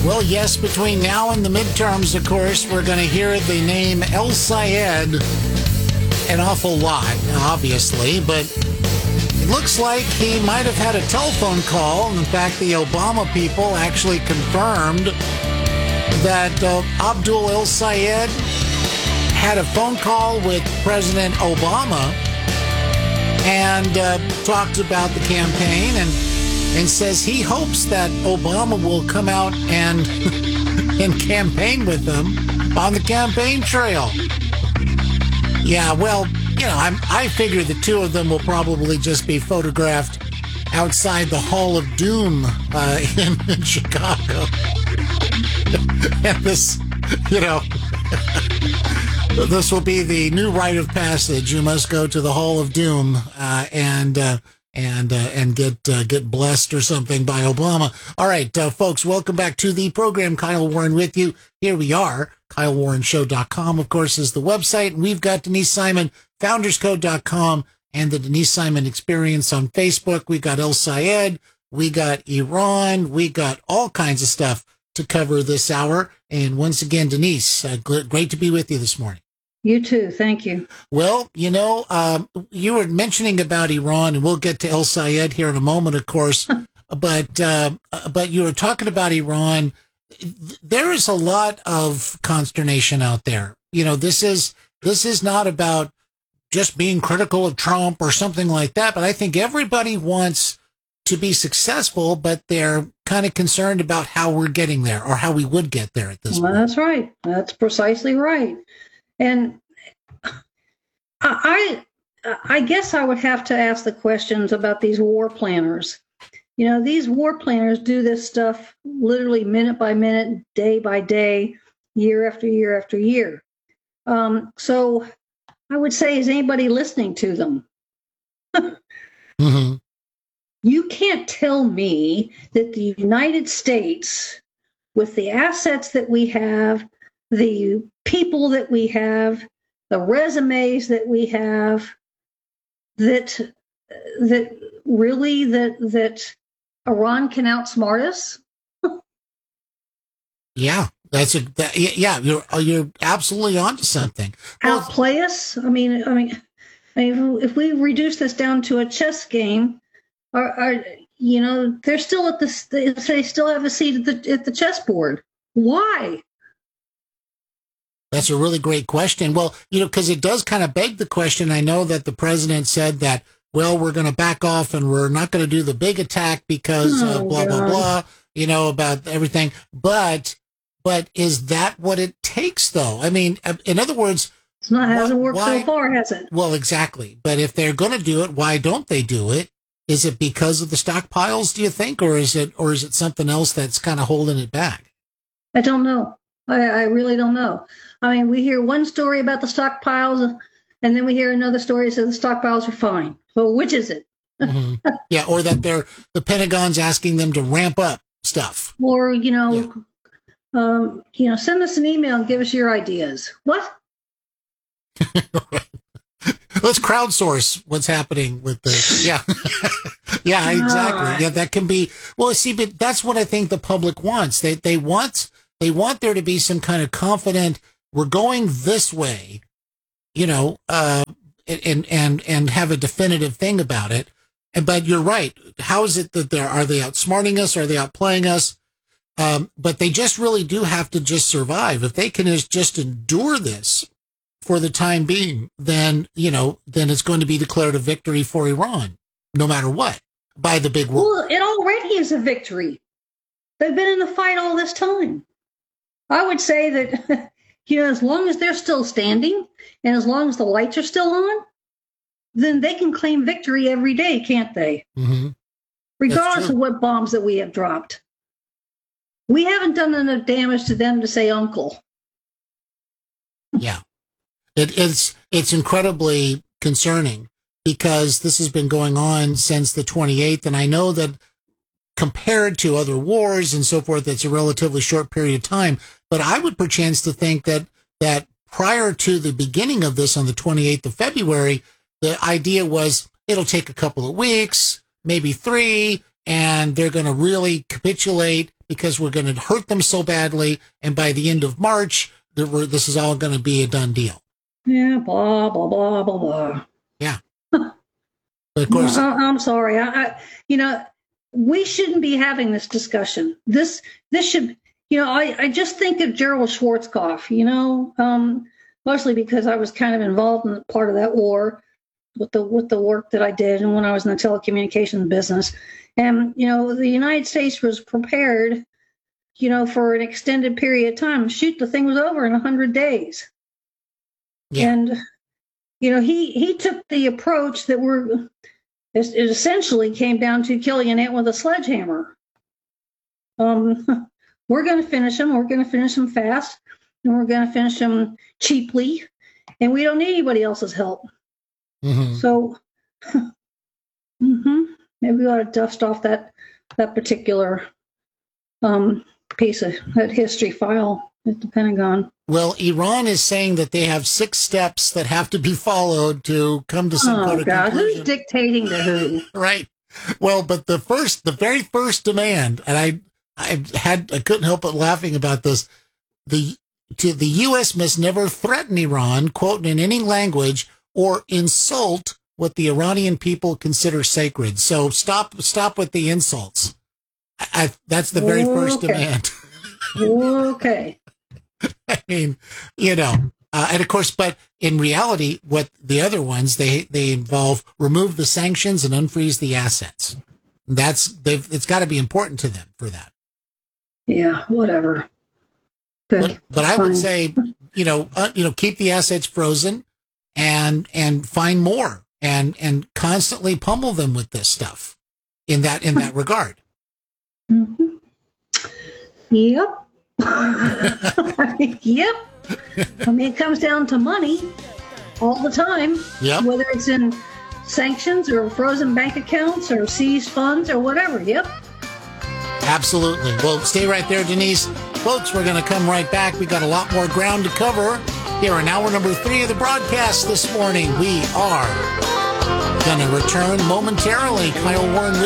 Well, yes, between now and the midterms, of course, we're going to hear the name El Sayed an awful lot, obviously, but it looks like he might have had a telephone call. In fact, the Obama people actually confirmed that Abdul El Sayed had a phone call with President Obama and talked about the campaign and says he hopes that Obama will come out and and campaign with them on the campaign trail. Yeah, well, you know, I figure the two of them will probably just be photographed outside the Hall of Doom in Chicago. And this, you know, this will be the new rite of passage. You must go to the Hall of Doom and get blessed or something by Obama. All right, folks, welcome back to the program. Kyle Warren with you. Here we are. KyleWarrenShow.com, of course, is the website. And we've got Denise Simon, FoundersCode.com, and the Denise Simon Experience on Facebook. We got El Sayed. We got Iran. We got all kinds of stuff to cover this hour. And once again, Denise, great to be with you this morning. You too. Thank you. Well, you know, you were mentioning about Iran, and we'll get to El Sayed here in a moment, of course. but you were talking about Iran. There is a lot of consternation out there. You know, this is not about just being critical of Trump or something like that. But I think everybody wants to be successful, but they're kind of concerned about how we're getting there or how we would get there at this point. That's right. That's precisely right. And I guess I would have to ask the questions about these war planners. You know, these war planners do this stuff literally minute by minute, day by day, year after year after year. So I would say, is anybody listening to them? Mm-hmm. You can't tell me that the United States, with the assets that we have, the people that we have, the resumes that we have, that Iran can outsmart us. Yeah, you're absolutely onto something. Outplay us. I mean, if we reduce this down to a chess game, you know, they're still at they still have a seat at the chessboard. Why? That's a really great question. Well, you know, because it does kind of beg the question. I know that the president said that, well, we're going to back off and we're not going to do the big attack because blah, blah, you know, about everything. But is that what it takes, though? I mean, in other words, hasn't worked so far, has it? Well, exactly. But if they're going to do it, why don't they do it? Is it because of the stockpiles, do you think, or is it something else that's kind of holding it back? I don't know. I really don't know. I mean, we hear one story about the stockpiles, and then we hear another story that says the stockpiles are fine. So which is it? Mm-hmm. Yeah, or that the Pentagon's asking them to ramp up stuff. Or, you know, send us an email and give us your ideas. What? Let's crowdsource what's happening with the, yeah. Yeah, exactly. Yeah, that can be, well, see, but that's what I think the public wants. They want there to be some kind of confident, we're going this way, you know, and have a definitive thing about it. But you're right. How is it that are they outsmarting us? Are they outplaying us? But they just really do have to just survive. If they can just endure this for the time being, then it's going to be declared a victory for Iran, no matter what, by the big world. Well, it already is a victory. They've been in the fight all this time. I would say that, you know, as long as they're still standing and as long as the lights are still on, then they can claim victory every day, can't they? Mm-hmm. Regardless of what bombs that we have dropped. We haven't done enough damage to them to say uncle. Yeah. It's incredibly concerning because this has been going on since the 28th. And I know that compared to other wars and so forth, it's a relatively short period of time. But I would perchance to think that prior to the beginning of this on the 28th of February, the idea was it'll take a couple of weeks, maybe 3, and they're going to really capitulate because we're going to hurt them so badly. And by the end of March, this is all going to be a done deal. Yeah, blah, blah, blah, blah, blah. Yeah. But of course, I'm sorry. We shouldn't be having this discussion. This should, I just think of Gerald Schwarzkopf, mostly because I was kind of involved in part of that war with the work that I did and when I was in the telecommunications business. And, the United States was prepared, for an extended period of time. Shoot, the thing was over in 100 days. Yeah. And, he took the approach that it essentially came down to killing an ant with a sledgehammer. We're going to finish them. We're going to finish them fast, and we're going to finish them cheaply, and we don't need anybody else's help. Mm-hmm. So, maybe we ought to dust off that particular piece of that history file at the Pentagon. Well, Iran is saying that they have 6 steps that have to be followed to come to some kind of conclusion. Who's dictating to who? Right. Well, but the very first demand, and I couldn't help but laughing about this. The U.S. must never threaten Iran, quote, in any language or insult what the Iranian people consider sacred. So stop with the insults. That's the very first demand. Okay. I mean, and of course, but in reality, what the other ones, they involve remove the sanctions and unfreeze the assets. It's got to be important to them for that. Yeah, whatever. Good. But I would say, keep the assets frozen and find more and constantly pummel them with this stuff in that regard. Mm-hmm. Yep. Yep. I mean, it comes down to money all the time. Yep. Whether it's in sanctions or frozen bank accounts or seized funds or whatever. Yep. Absolutely. Well, stay right there, Denise. Folks, we're going to come right back. We got a lot more ground to cover here in hour number 3 of the broadcast this morning. We are going to return momentarily. Kyle Warren with